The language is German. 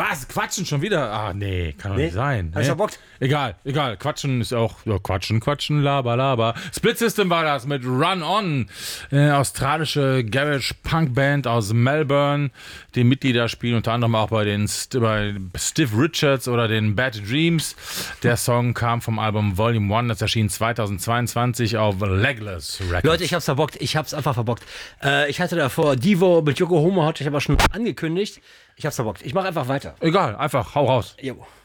Was? Quatschen schon wieder? Ah, nee, kann doch nicht sein. Hast du verbockt? Egal. Quatschen ist auch, Quatschen, Laber. Split System war das mit Run On. Australische Garage-Punk-Band aus Melbourne. Die Mitglieder spielen unter anderem auch bei Stiff Richards oder den Bad Dreams. Der Song kam vom Album Volume 1, das erschien 2022 auf Legless Records. Leute, ich hab's verbockt. Ich hab's einfach verbockt. Ich hatte davor Devo mit Yokohama, hatte ich aber schon angekündigt. Ich hab's verbockt. Ich mach einfach weiter. Egal, einfach, hau raus. Jo.